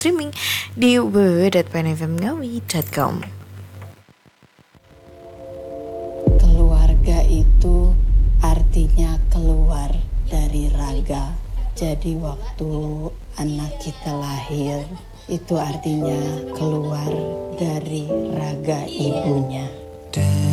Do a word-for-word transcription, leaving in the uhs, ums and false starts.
streaming di w w w dot panfmngawi dot com. Keluarga itu artinya keluar dari raga. Jadi waktu anak kita lahir, itu artinya keluar dari raga ibunya.